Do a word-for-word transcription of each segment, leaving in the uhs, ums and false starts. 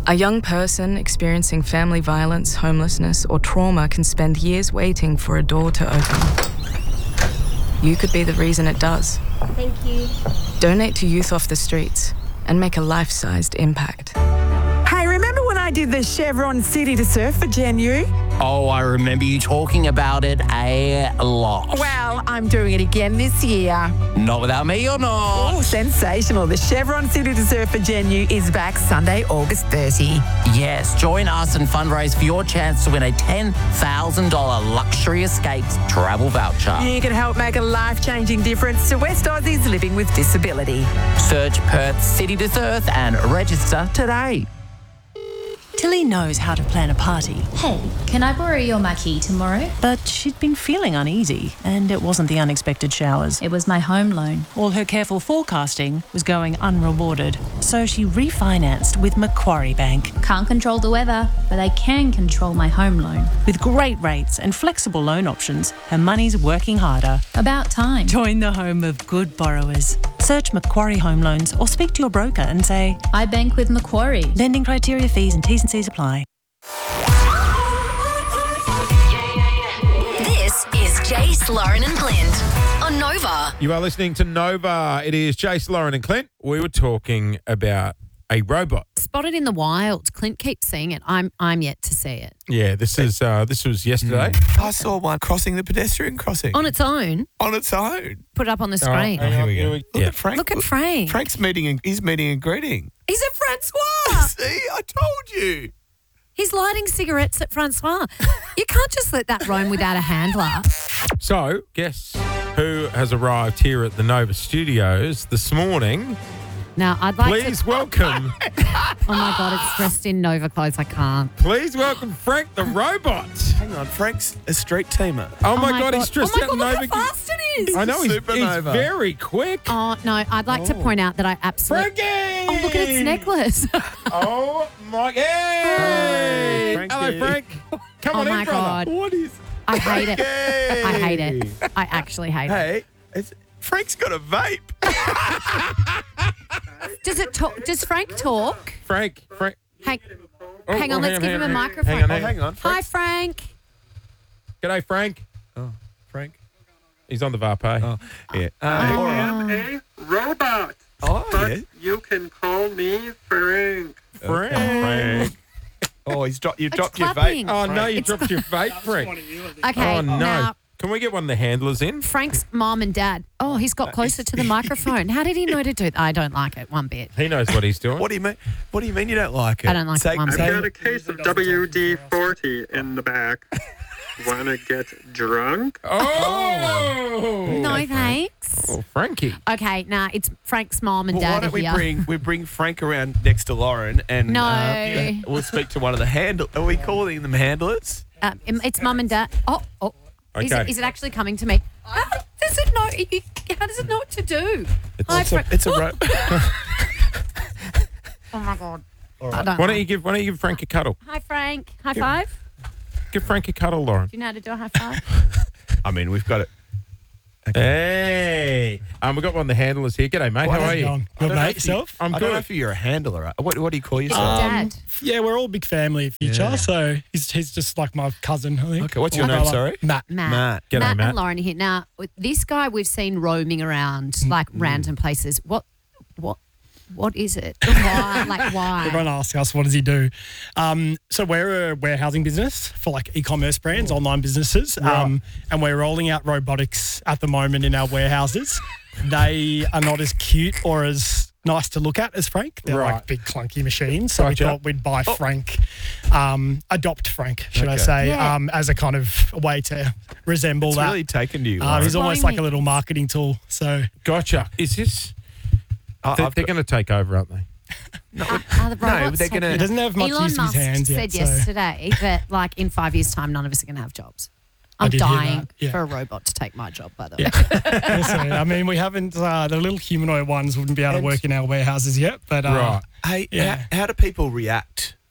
A young person experiencing family violence, homelessness, or trauma can spend years waiting for a door to open. You could be the reason it does. Thank you. Donate to Youth Off the Streets and make a life-sized impact. Hey, remember when I did the Chevron City to Surf for Gen U? Oh, I remember you talking about it a lot. Well, I'm doing it again this year. Not without me or not. Oh, sensational. The Chevron City to Surf for Gen U is back Sunday, August thirtieth. Yes, join us and fundraise for your chance to win a ten thousand dollars Luxury Escapes travel voucher. You can help make a life-changing difference to West Aussies living with disability. Search Perth City to Surf and register today. Tilly knows how to plan a party. Hey, can I borrow your marquee tomorrow? But she'd been feeling uneasy, and it wasn't the unexpected showers. It was my home loan. All her careful forecasting was going unrewarded, so she refinanced with Macquarie Bank. Can't control the weather, but I can control my home loan. With great rates and flexible loan options, her money's working harder. About time. Join the home of good borrowers. Search Macquarie Home Loans or speak to your broker and say, I bank with Macquarie. Lending criteria, fees and T's and C's apply. This is Jace, Lauren and Clint on Nova. You are listening to Nova. It is Jace, Lauren and Clint. We were talking about a robot. Spotted in the wild. Clint keeps seeing it. I'm I'm yet to see it. Yeah, this is uh, this was yesterday. I saw one crossing the pedestrian crossing. On its own. On its own. Put it up on the All right, screen. hang on, Here we here go. we- Look yeah. at Frank. Look at Frank. Frank's meeting and he's meeting and greeting. He's at Francois. See, I told you. He's lighting cigarettes at Francois. You can't just let that roam without a handler. So, guess who has arrived here at the Nova Studios this morning? Now, I'd like Please to... welcome, Oh, my God, it's dressed in Nova clothes. I can't. please welcome Frank the robot. Hang on, Frank's a street teamer. Oh my, God, he's dressed Oh, my out God, look Nova. how fast it is. I know he's, he's Supernova. very quick. Oh, no, I'd like to point out that I absolutely... Frankie! Oh, look at its necklace. Oh my! Hey! Frankie. Hello, Frank. Come Oh, on my in, brother. God. What is... I hate it. Hey. I hate it. I actually hate it. Hey, it's, Frank's got a vape. Does it talk? Does Frank talk? Frank, Frank. Hang, Oh, hang on, oh, let's hang give on, him a hang on. microphone. Hang on, Oh, hang on. hang on. Hi, Frank. Frank. G'day, Frank. Oh, Frank. He's on the Varpay. Oh, yeah. Uh, I all right. am a robot, Oh, but yeah. you can call me Frank. Frank. Frank. Oh, he's dropped. You It's dropped your clapping. vape. Oh, no, Frank. you dropped your vape, Frank. Okay, Oh, no. now Can we get one of the handlers in? Frank's mom and dad. Oh, he's got closer to the microphone. How did he know to do that? I don't like it one bit. He knows what he's doing. What do you mean? What do you mean you don't like it? I don't like say, it one I've bit. say, got a case of W D forty in the back. Wanna get drunk? Oh! No, thanks. Oh, Frankie. Okay, nah, it's Frank's mom and Well, why dad don't are we here. bring we bring Frank around next to Lauren and No. uh, we'll speak to one of the handle. Are we calling them handlers? Uh, it's mum and dad. Oh, oh. Is, Okay. it, is it actually coming to me? How does it know? you- How does it know what to do? Hi, It's a, Frank. it's a ro- Oh my God. I Why know. don't you give Why don't you give Frank a cuddle? Hi, Frank. High five. Give Frank a cuddle, Lauren. Do you know how to do a high five? I mean, we've got it. Hey, um, we've got one of the handlers here. G'day, mate. How are you? I Good, don't know mate. if you- Yourself? I'm I don't know good. if you're a handler. What, what do you call He's yourself? your dad. Yeah, we're all a big family of future, Yeah. so he's he's just like my cousin, I think. Okay, what's your Or name, brother. sorry? Matt. Matt. Matt. G'day, Matt, Matt. and Lauren are here. Now, with this guy we've seen roaming around like random places. What, what, what is it? Why? Like why? Everyone asks us, what does he do? Um, so we're a warehousing business for like e-commerce brands, online businesses, um, and we're rolling out robotics at the moment in our warehouses. They are not as cute or as nice to look at as Frank. They're Right. like big clunky machines. So Gotcha. we thought we'd buy Frank, um, adopt Frank, should I Okay. say, Yeah. um, as a kind of a way to resemble It's that. really taken to you. Uh, Lauren. he's almost Explain like a me. little marketing tool. So Gotcha. Is this? I- They're, I've they're got- going to take over, aren't they? Are, are the No, robots they're gonna- he taking- doesn't have much Elon use of Musk his hands said yet. so. yesterday that like in five years' time, none of us are going to have jobs. I I'm did hear dying that, yeah. for a robot to take my job, by the way. Yeah. We'll see. I mean, we haven't, uh, the little humanoid ones wouldn't be able to And- work in our warehouses yet, but uh, Right. Hey, Yeah. how, how do people react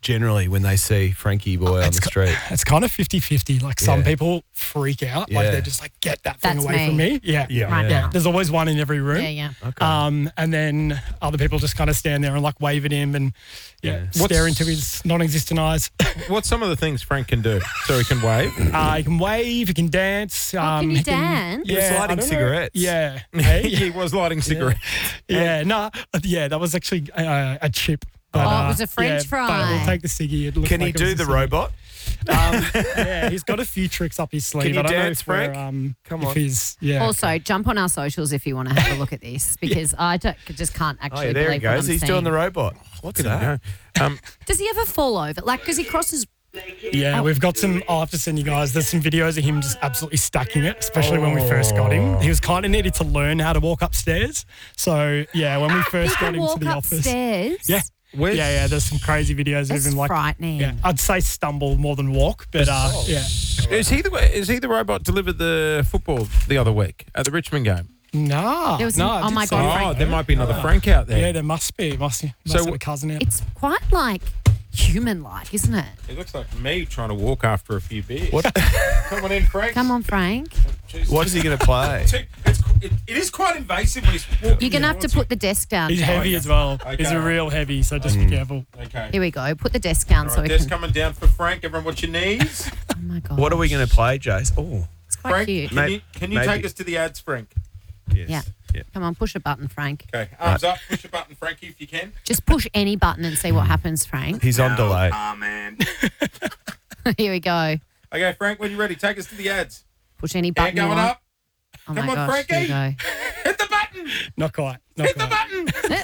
generally when they see Frankie boy on the street? It's kind of fifty-fifty. Like some Yeah. people freak out. Yeah. Like they're just like, get that thing That's away me. from me. Yeah. Yeah. Right Yeah. now. There's always one in every room. Yeah, yeah. Okay. Um, and then other people just kind of stand there and like wave at him and yeah, Yeah. stare What's- into his non-existent eyes. What's some of the things Frank can do? So he can wave? uh, he can wave, he can dance. Oh, Um, can you dance? He was Yeah, lighting I don't know. cigarettes. Yeah. Hey? he was lighting cigarettes. yeah. No. Yeah. That was actually uh, a chip. But, Oh, it uh, was a French yeah, fry. But we'll take the ciggy. It looks Can like he it do was a the ciggy. robot? Um, yeah, he's got a few tricks up his sleeve. Can you I don't dance, know if we're, Frank? Um, Come if on. He's, yeah. Also, jump on our socials if you want to have a look at this because I don't, just can't Oh, actually yeah, there he believe what goes. I'm He's seeing. doing the robot. What's Look at that? him go. Um, Does he ever fall over? Like, because he crosses. Yeah, we've got some. I'll have to send you guys. There's some videos of him just absolutely stacking it, especially when we first got him. He was kind of needed to learn how to walk upstairs. So yeah, when we He first got can him walk to the office. upstairs. Yeah. Where's- Yeah, yeah. There's some crazy videos of That's him like frightening. Yeah, I'd say stumble more than walk, but uh, yeah. Is he the is he the robot delivered the football the other week at the Richmond game? Nah, There was no. an- I oh did my see God, that. Oh, Frank. there might be another Frank out there. Yeah, there must be. Must, must So have w- a cousin out. It's quite like human-like, isn't it? It looks like me trying to walk after a few beers. What? Come on in, Frank. Come on, Frank. What is he going to play? It's, it, it is quite invasive when he's walking. You're going to have to put the desk down. He's Frank. heavy as well. Okay. He's a real heavy, so just be careful. Okay. Here we go. Put the desk down All so right, we desk can. coming down for Frank. Everyone watch your knees. Oh my God. What are we going to play, Jace? Oh, It's quite Frank, cute. can May- you, can you maybe. take us to the ads, Frank? yes. Yeah. yeah. Come on, push a button, Frank. Okay, arms up. Push a button, Frankie, if you can. Just push any button and see what happens, Frank. He's on delay. Ah, man. Here we go. Okay, Frank, when you're ready, take us to the ads. Push any Hand button. you going want. up. Oh Come my on, gosh. Here we Frankie. go. Hit the button. Not quite. Not Hit the quite. button.